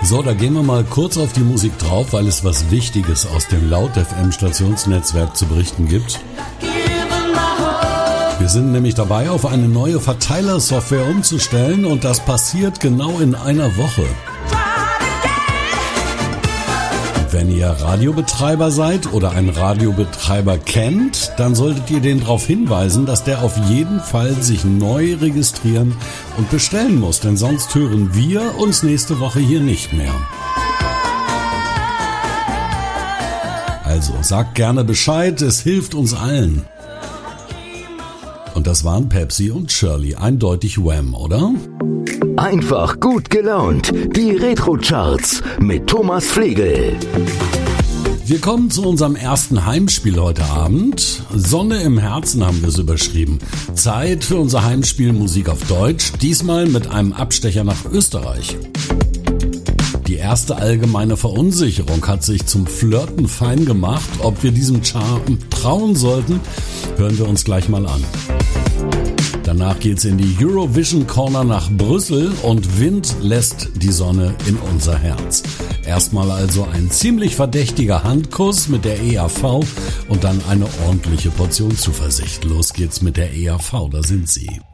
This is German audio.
So, da gehen wir mal kurz auf die Musik drauf, weil es was Wichtiges aus dem Laut-FM-Stationsnetzwerk zu berichten gibt. Wir sind nämlich dabei, auf eine neue Verteilersoftware umzustellen und das passiert genau in einer Woche. Wenn ihr Radiobetreiber seid oder einen Radiobetreiber kennt, dann solltet ihr den darauf hinweisen, dass der auf jeden Fall sich neu registrieren und bestellen muss, denn sonst hören wir uns nächste Woche hier nicht mehr. Also sagt gerne Bescheid, es hilft uns allen. Und das waren Pepsi und Shirley, eindeutig Wham, oder? Einfach gut gelaunt. Die Retro-Charts mit Thomas Flegel. Wir kommen zu unserem ersten Heimspiel heute Abend. Sonne im Herzen haben wir es überschrieben. Zeit für unser Heimspiel Musik auf Deutsch, diesmal mit einem Abstecher nach Österreich. Die erste allgemeine Verunsicherung hat sich zum Flirten fein gemacht. Ob wir diesem Charme trauen sollten, hören wir uns gleich mal an. Danach geht's in die Eurovision Corner nach Brüssel und Wind lässt die Sonne in unser Herz. Erstmal also ein ziemlich verdächtiger Handkuss mit der EAV und dann eine ordentliche Portion Zuversicht. Los geht's mit der EAV, da sind sie.